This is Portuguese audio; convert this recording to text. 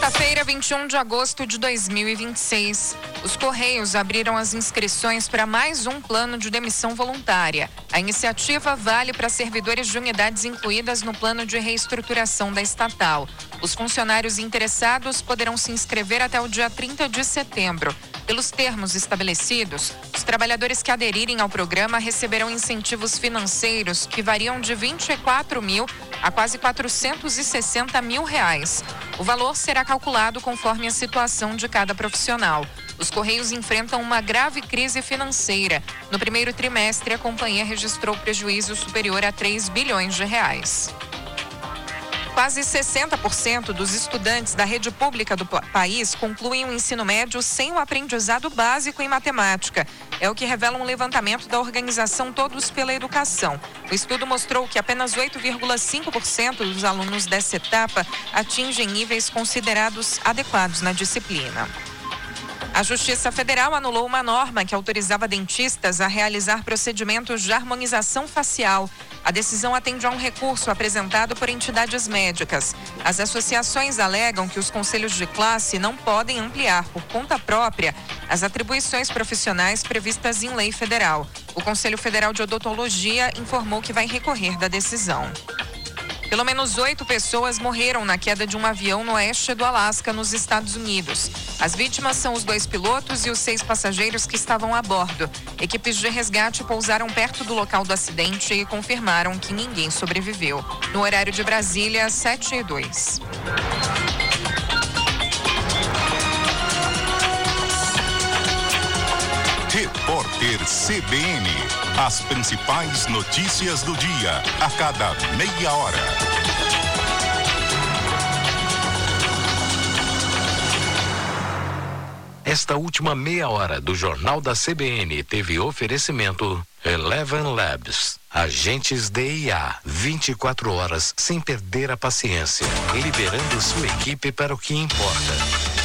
Quinta-feira, 21 de agosto de 2026. Os Correios abriram as inscrições para mais um plano de demissão voluntária. A iniciativa vale para servidores de unidades incluídas no plano de reestruturação da estatal. Os funcionários interessados poderão se inscrever até o dia 30 de setembro. Pelos termos estabelecidos, os trabalhadores que aderirem ao programa receberão incentivos financeiros que variam de 24 mil a quase 460 mil reais. O valor será calculado conforme a situação de cada profissional. Os Correios enfrentam uma grave crise financeira. No primeiro trimestre, a companhia registrou prejuízo superior a 3 bilhões de reais. Quase 60% dos estudantes da rede pública do país concluem o ensino médio sem o aprendizado básico em matemática. É o que revela um levantamento da organização Todos pela Educação. O estudo mostrou que apenas 8,5% dos alunos dessa etapa atingem níveis considerados adequados na disciplina. A Justiça Federal anulou uma norma que autorizava dentistas a realizar procedimentos de harmonização facial. A decisão atende a um recurso apresentado por entidades médicas. As associações alegam que os conselhos de classe não podem ampliar por conta própria as atribuições profissionais previstas em lei federal. O Conselho Federal de Odontologia informou que vai recorrer da decisão. Pelo menos 8 pessoas morreram na queda de um avião no oeste do Alasca, nos Estados Unidos. As vítimas são os 2 pilotos e os 6 passageiros que estavam a bordo. Equipes de resgate pousaram perto do local do acidente e confirmaram que ninguém sobreviveu. No horário de Brasília, 7:02. Repórter CBN. As principais notícias do dia, a cada meia hora. Esta última meia hora do Jornal da CBN teve oferecimento Eleven Labs. Agentes DIA, 24 horas sem perder a paciência, liberando sua equipe para o que importa.